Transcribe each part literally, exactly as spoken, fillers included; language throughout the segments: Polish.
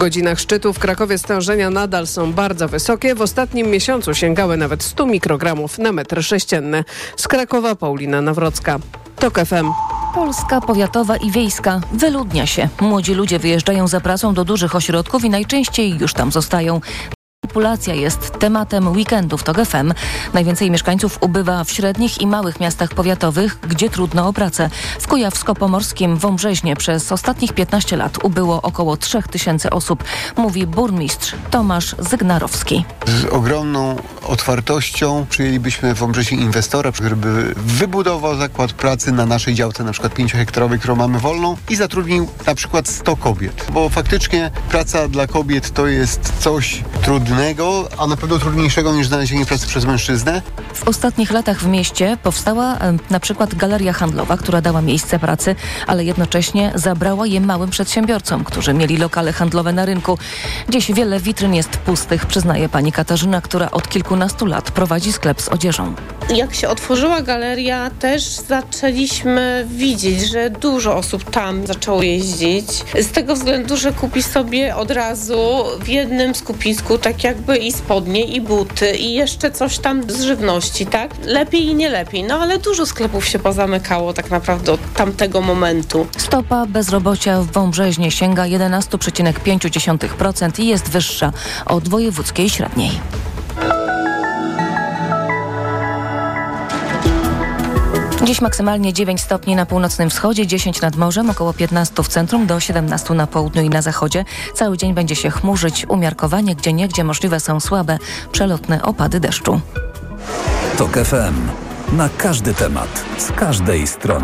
W godzinach szczytu w Krakowie stężenia nadal są bardzo wysokie. W ostatnim miesiącu sięgały nawet sto mikrogramów na metr sześcienny. Z Krakowa Paulina Nawrocka. TOK F M. Polska powiatowa i wiejska wyludnia się. Młodzi ludzie wyjeżdżają za pracą do dużych ośrodków i najczęściej już tam zostają. Populacja jest tematem weekendów TOK F M. Najwięcej mieszkańców ubywa w średnich i małych miastach powiatowych, gdzie trudno o pracę. W Kujawsko-Pomorskim Wąbrzeźnie przez ostatnich piętnaście lat ubyło około trzy tysiące osób, mówi burmistrz Tomasz Zygnarowski. Z ogromną otwartością przyjęlibyśmy w Wąbrzeźnie inwestora, który by wybudował zakład pracy na naszej działce, na przykład pięciohektarowej, którą mamy wolną, i zatrudnił na przykład sto kobiet. Bo faktycznie praca dla kobiet to jest coś trudnego, a na pewno trudniejszego niż znalezienie pracy przez mężczyznę. W ostatnich latach w mieście powstała e, na przykład galeria handlowa, która dała miejsce pracy, ale jednocześnie zabrała je małym przedsiębiorcom, którzy mieli lokale handlowe na rynku. Dziś wiele witryn jest pustych, przyznaje pani Katarzyna, która od kilkunastu lat prowadzi sklep z odzieżą. Jak się otworzyła galeria, też zaczęliśmy widzieć, że dużo osób tam zaczęło jeździć. Z tego względu, że kupi sobie od razu w jednym skupisku tak jakby i spodnie, i buty, i jeszcze coś tam z żywności, tak? Lepiej i nie lepiej. No ale dużo sklepów się pozamykało tak naprawdę od tamtego momentu. Stopa bezrobocia w Wąbrzeźnie sięga jedenaście przecinek pięć procent i jest wyższa od wojewódzkiej średniej. Dziś maksymalnie dziewięć stopni na północnym wschodzie, dziesięć nad morzem, około piętnaście w centrum, do siedemnaście na południu i na zachodzie. Cały dzień będzie się chmurzyć, umiarkowanie, gdzieniegdzie możliwe są słabe, przelotne opady deszczu. TOK F M. Na każdy temat, z każdej strony.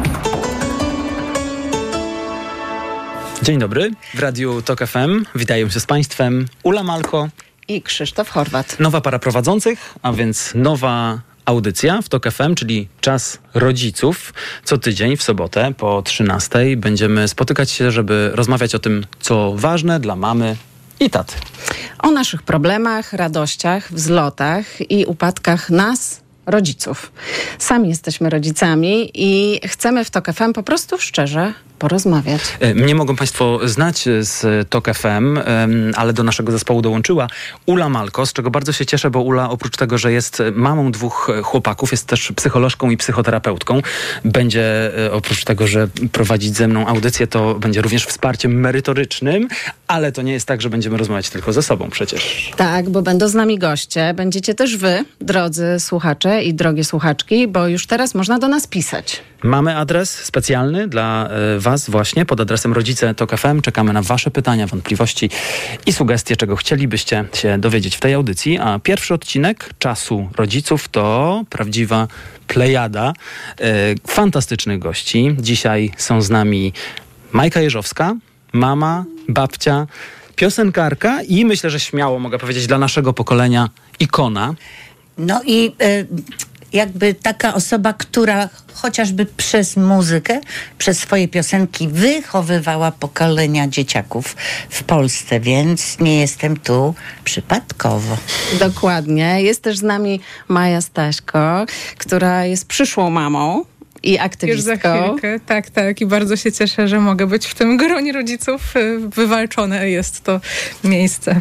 Dzień dobry, w Radiu TOK F M witają się z Państwem Ula Malko i Krzysztof Horwat. Nowa para prowadzących, a więc nowa audycja w TOK F M, czyli Czas Rodziców. Co tydzień w sobotę po trzynastej będziemy spotykać się, żeby rozmawiać o tym, co ważne dla mamy i taty. O naszych problemach, radościach, wzlotach i upadkach nas, rodziców. Sami jesteśmy rodzicami i chcemy w TOK F M po prostu szczerze porozmawiać. Mnie mogą Państwo znać z TOK F M, ale do naszego zespołu dołączyła Ula Malko, z czego bardzo się cieszę, bo Ula oprócz tego, że jest mamą dwóch chłopaków, jest też psycholożką i psychoterapeutką. Będzie oprócz tego, że prowadzić ze mną audycję, to będzie również wsparciem merytorycznym, ale to nie jest tak, że będziemy rozmawiać tylko ze sobą przecież. Tak, bo będą z nami goście. Będziecie też wy, drodzy słuchacze i drogie słuchaczki, bo już teraz można do nas pisać. Mamy adres specjalny dla y, Was właśnie pod adresem rodzice tok f m. Czekamy na Wasze pytania, wątpliwości i sugestie, czego chcielibyście się dowiedzieć w tej audycji. A pierwszy odcinek Czasu Rodziców to prawdziwa plejada y, fantastycznych gości. Dzisiaj są z nami Majka Jeżowska, mama, babcia, piosenkarka i myślę, że śmiało mogę powiedzieć dla naszego pokolenia ikona. No i y, jakby taka osoba, która chociażby przez muzykę, przez swoje piosenki wychowywała pokolenia dzieciaków w Polsce, więc nie jestem tu przypadkowo. Dokładnie. Jest też z nami Maja Staśko, która jest przyszłą mamą i aktywistką. Już za chwilkę, tak, tak. I bardzo się cieszę, że mogę być w tym gronie rodziców. Wywalczone jest to miejsce.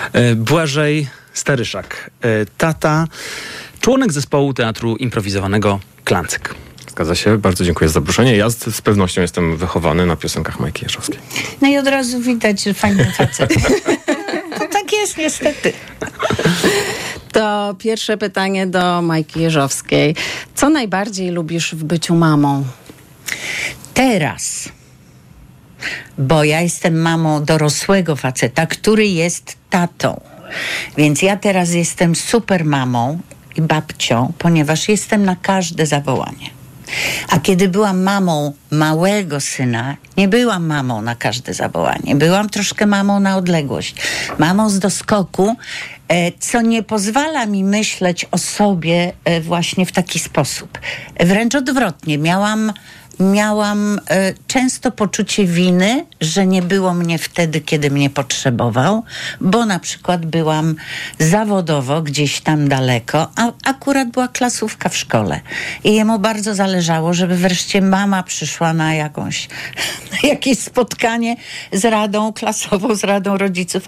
Błażej Staryszak, tata, członek zespołu teatru improwizowanego Klancyk. Zgadza się, bardzo dziękuję za zaproszenie. Ja z, z pewnością jestem wychowany na piosenkach Majki Jeżowskiej. No i od razu widać, że fajny facet. To tak jest niestety. To pierwsze pytanie do Majki Jeżowskiej. Co najbardziej lubisz w byciu mamą? Teraz. Bo ja jestem mamą dorosłego faceta, który jest tatą. Więc ja teraz jestem super mamą i babcią, ponieważ jestem na każde zawołanie. A kiedy byłam mamą małego syna, nie byłam mamą na każde zawołanie. Byłam troszkę mamą na odległość. Mamą z doskoku, co nie pozwala mi myśleć o sobie właśnie w taki sposób. Wręcz odwrotnie. Miałam miałam y, często poczucie winy, że nie było mnie wtedy, kiedy mnie potrzebował, bo na przykład byłam zawodowo gdzieś tam daleko, a akurat była klasówka w szkole. I jemu bardzo zależało, żeby wreszcie mama przyszła na jakąś, na jakieś spotkanie z radą klasową, z radą rodziców,